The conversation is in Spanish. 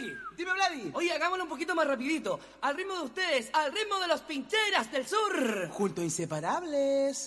Vladi. Dime, Vladi. Oye, hagámoslo un poquito más rapidito. Al ritmo de ustedes, al ritmo de los Pincheras del Sur. Juntos inseparables.